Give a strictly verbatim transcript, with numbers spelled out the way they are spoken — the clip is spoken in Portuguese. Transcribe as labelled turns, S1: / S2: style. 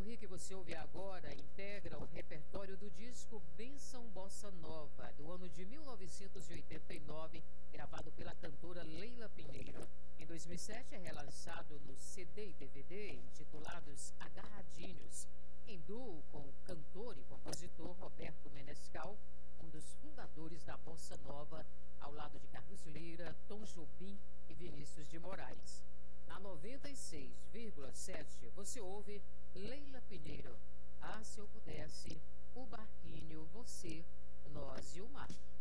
S1: Corri que você ouve agora integra o repertório do disco Benção Bossa Nova, do ano de mil novecentos e oitenta e nove, gravado pela cantora Leila Pinheiro. Em dois mil e sete é relançado no C D e D V D, intitulados Agarradinhos, em duo com o cantor e compositor Roberto Menescal, um dos fundadores da Bossa Nova, ao lado de Carlos Lira, Tom Jobim e Vinícius de Moraes. Na noventa e seis vírgula sete você ouve Leila Pinheiro, Ah, se eu pudesse, o barquinho, você, nós e o mar.